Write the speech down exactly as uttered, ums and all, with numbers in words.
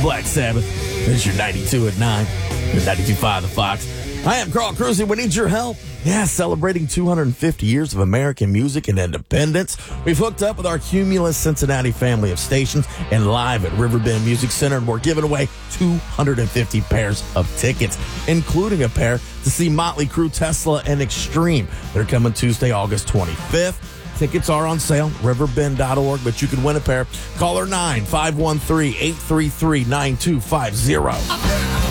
Black Sabbath. This is your ninety-two at nine. Your ninety-two point five The Fox. I am Carl Cruzy. We need your help. Yeah, celebrating two hundred fifty years of American music and independence. We've hooked up with our Cumulus Cincinnati family of stations and live at Riverbend Music Center, and we're giving away two hundred fifty pairs of tickets, including a pair to see Motley Crue, Tesla, and Extreme. They're coming Tuesday, August twenty-fifth. Tickets are on sale, riverbend dot org, but you can win a pair. Call her nine five one three, eight three three, nine two five zero.